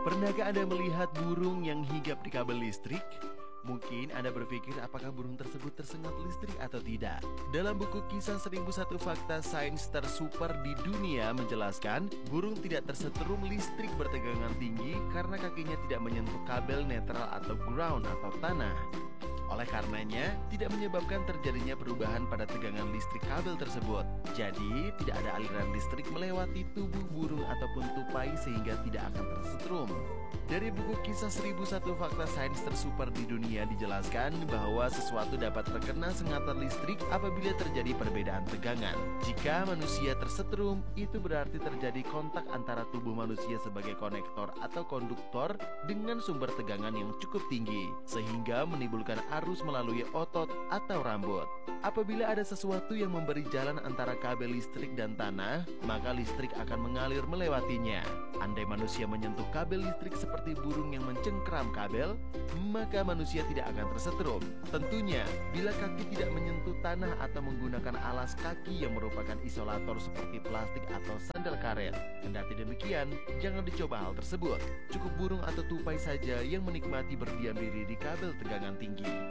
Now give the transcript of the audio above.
Pernahkah Anda melihat burung yang hinggap di kabel listrik? Mungkin Anda berpikir apakah burung tersebut tersengat listrik atau tidak. Dalam buku Kisah 1001 Fakta Sains Tersuper di Dunia menjelaskan, burung tidak tersetrum listrik bertegangan tinggi karena kakinya tidak menyentuh kabel netral atau ground atau tanah. Oleh karenanya, tidak menyebabkan terjadinya perubahan pada tegangan listrik kabel tersebut. Jadi, tidak ada aliran listrik melewati tubuh burung ataupun tupai sehingga tidak akan tersetrum. Dari buku Kisah 1001 Fakta Sains Tersuper di Dunia dijelaskan bahwa sesuatu dapat terkena sengatan listrik apabila terjadi perbedaan tegangan. Jika manusia tersetrum, itu berarti terjadi kontak antara tubuh manusia sebagai konektor atau konduktor dengan sumber tegangan yang cukup tinggi, sehingga menimbulkan arus melalui otot atau rambut. Apabila ada sesuatu yang memberi jalan antara kabel listrik dan tanah, maka listrik akan mengalir melewatinya. Andai manusia menyentuh kabel listrik seperti burung yang mencengkram kabel, maka manusia tidak akan tersetrum. Tentunya, bila kaki tidak menyentuh tanah atau menggunakan alas kaki yang merupakan isolator seperti plastik atau sandal karet. Kendati demikian, jangan dicoba hal tersebut. Cukup burung atau tupai saja yang menikmati berdiam diri di kabel tegangan tinggi.